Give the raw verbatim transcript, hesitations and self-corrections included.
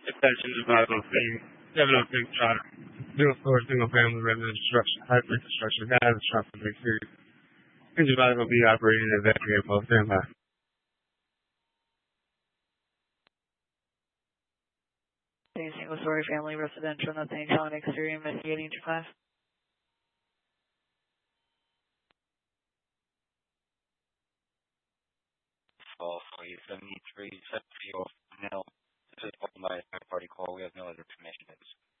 Attention to vital thing. Seven oh six Charter. Zero four single family residential structure. Hybrid construction. Guys, traffic big series. Engine vital will be operating at that vehicle. Stand by. Single story family residential, nothing on exterior, investigating to class. Call for you seventy-three seventy off now. This is my third party call. We have no other permission.